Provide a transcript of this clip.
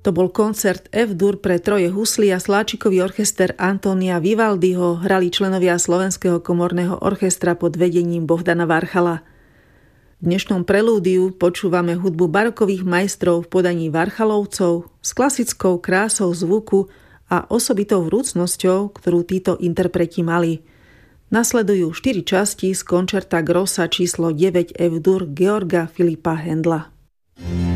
To bol koncert F-dur pre troje husly a sláčikový orchester Antónia Vivaldiho, hrali členovia Slovenského komorného orchestra pod vedením Bohdana Varchala. V dnešnom prelúdiu počúvame hudbu barokových majstrov v podaní Varchalovcov s klasickou krásou zvuku a osobitou vrúcnosťou, ktorú títo interpreti mali. Nasledujú 4 časti z končerta Grossa číslo 9 F-dur Georga Filipa Händla.